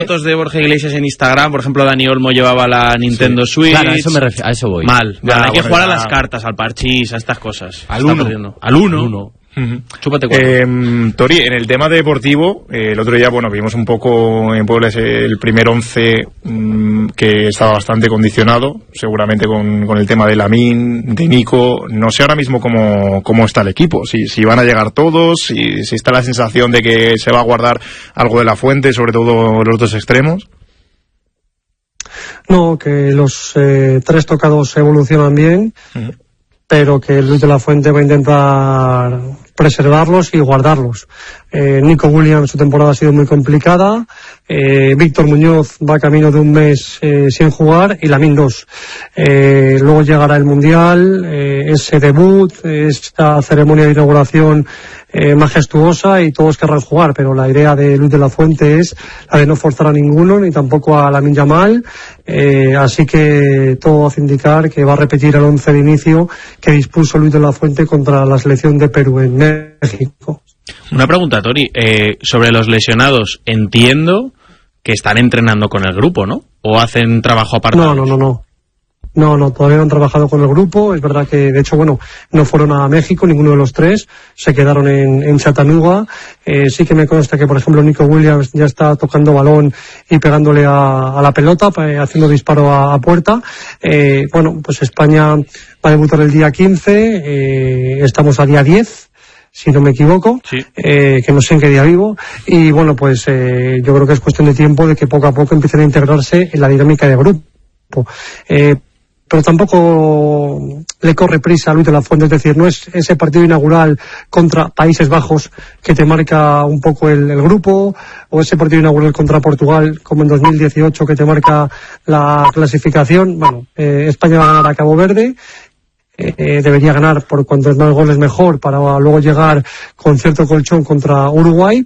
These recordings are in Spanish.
fotos de Borja Iglesias en Instagram, por ejemplo, Dani Olmo llevaba la Nintendo Switch. Claro, a eso voy. Mal. Hay que jugar a las cartas, al parchís, a estas cosas. Al uno. Al uno. Chúpate cuatro. Tori, en el tema deportivo, el otro día, vimos un poco en Puebla el primer 11 que estaba bastante condicionado, seguramente con el tema de Lamine, de Nico. No sé ahora mismo cómo está el equipo, si van a llegar todos, si está la sensación de que se va a guardar algo de la Fuente, sobre todo los dos extremos. No, que los tres tocados evolucionan bien, pero que Luis de la Fuente va a intentar preservarlos y guardarlos. Nico Williams, su temporada ha sido muy complicada. Víctor Muñoz va camino de un mes sin jugar, y Lamine 2. Luego llegará el Mundial, ese debut, esta ceremonia de inauguración majestuosa, y todos querrán jugar, pero la idea de Luis de la Fuente es la de no forzar a ninguno, ni tampoco a Lamine Yamal, así que todo hace indicar que va a repetir el 11 de inicio que dispuso Luis de la Fuente contra la selección de Perú en México. Una pregunta, Tori, sobre los lesionados. Entiendo que están entrenando con el grupo, ¿no? ¿O hacen trabajo apartado? No, todavía no han trabajado con el grupo. Es verdad que, de hecho, no fueron a México, ninguno de los tres, se quedaron en Chattanooga. Sí que me consta que, por ejemplo, Nico Williams ya está tocando balón y pegándole a la pelota, haciendo disparo a puerta. Pues España va a debutar el día 15, estamos a día 10. Si no me equivoco, sí. Que no sé en qué día vivo, y yo creo que es cuestión de tiempo de que poco a poco empiecen a integrarse en la dinámica de grupo. Pero tampoco le corre prisa a Luis de la Fuente, es decir, no es ese partido inaugural contra Países Bajos que te marca un poco el grupo, o ese partido inaugural contra Portugal como en 2018 que te marca la clasificación. España va a ganar a Cabo Verde. Debería ganar por cuantos más goles mejor, para luego llegar con cierto colchón contra Uruguay,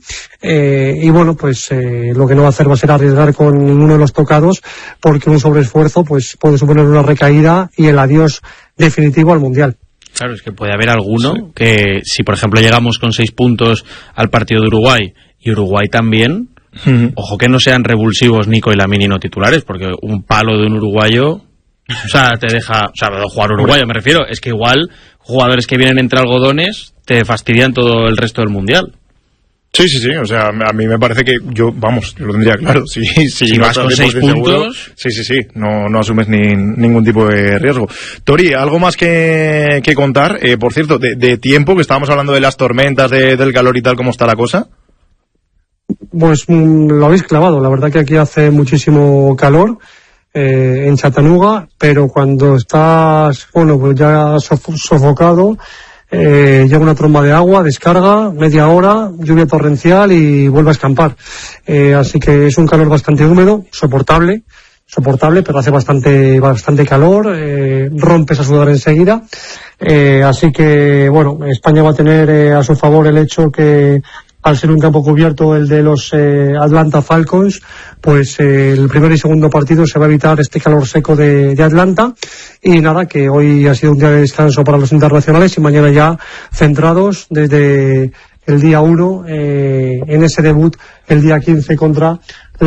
lo que no va a hacer va a ser arriesgar con ninguno de los tocados, porque un sobreesfuerzo puede suponer una recaída y el adiós definitivo al Mundial. Claro, es que puede haber alguno que, si por ejemplo llegamos con 6 puntos al partido de Uruguay y Uruguay también, ojo que no sean revulsivos Nico y Lamine no titulares, porque un palo de un uruguayo, te deja, jugar uruguayo, me refiero, es que igual jugadores que vienen entre algodones te fastidian todo el resto del Mundial. Sí, a mí me parece que yo lo tendría claro. Si vas con 6 puntos... No asumes ningún tipo de riesgo. Tori, ¿algo más que contar? Por cierto, de tiempo, que estábamos hablando de las tormentas, del calor y tal, ¿cómo está la cosa? Pues lo habéis clavado, la verdad que aquí hace muchísimo calor en Chattanooga, pero cuando estás, ya sofocado, llega una tromba de agua, descarga, media hora, lluvia torrencial y vuelve a escampar. Así que es un calor bastante húmedo, soportable, pero hace bastante calor, rompes a sudar enseguida. Así que, España va a tener a su favor el hecho que, al ser un campo cubierto el de los Atlanta Falcons, pues el primer y segundo partido se va a evitar este calor seco de Atlanta. Y nada, que hoy ha sido un día de descanso para los internacionales, y mañana ya centrados desde el día 1 en ese debut el día 15 contra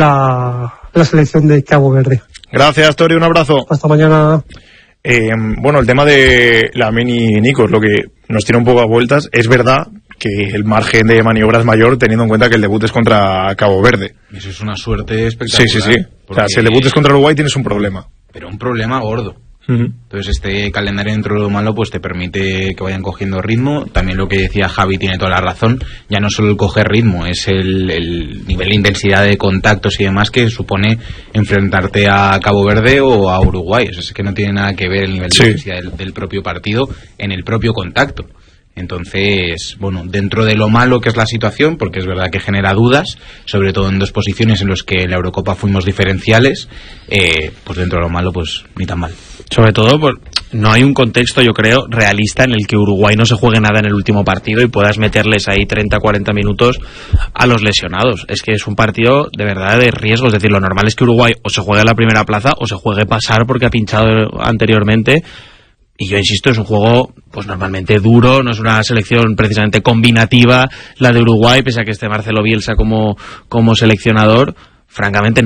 la selección de Cabo Verde. Gracias, Tori, un abrazo. Hasta mañana. El tema de Lamine y Nico es lo que nos tira un poco a vueltas. Es verdad que el margen de maniobra es mayor, teniendo en cuenta que el debut es contra Cabo Verde. Eso es una suerte espectacular. Sí. Porque... si el debut es contra Uruguay tienes un problema. Pero un problema gordo. Entonces este calendario, dentro de lo malo, pues te permite que vayan cogiendo ritmo. También lo que decía Javi tiene toda la razón. Ya no solo el coger ritmo, es el nivel de intensidad de contactos y demás que supone enfrentarte a Cabo Verde o a Uruguay. O sea, es que no tiene nada que ver el nivel de intensidad del propio partido en el propio contacto. Entonces, dentro de lo malo que es la situación, porque es verdad que genera dudas, sobre todo en dos posiciones en las que en la Eurocopa fuimos diferenciales, pues dentro de lo malo, pues ni tan mal. Sobre todo, no hay un contexto, yo creo, realista en el que Uruguay no se juegue nada en el último partido y puedas meterles ahí 30-40 minutos a los lesionados. Es que es un partido de verdad de riesgo, es decir, lo normal es que Uruguay o se juegue a la primera plaza o se juegue pasar porque ha pinchado anteriormente. Y yo insisto, es un juego pues normalmente duro, no es una selección precisamente combinativa la de Uruguay, pese a que esté Marcelo Bielsa como seleccionador. Francamente